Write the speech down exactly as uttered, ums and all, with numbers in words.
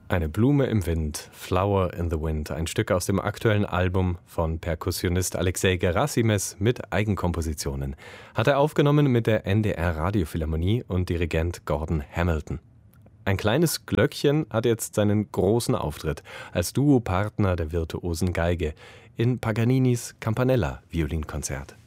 Eine Blume im Wind, Flower in the Wind, ein Stück aus dem aktuellen Album von Perkussionist Alexei Gerassimes mit Eigenkompositionen. Hat er aufgenommen mit der N D R Radiophilharmonie und Dirigent Gordon Hamilton. Ein kleines Glöckchen hat jetzt seinen großen Auftritt als Duopartner der virtuosen Geige in Paganinis Campanella Violinkonzert.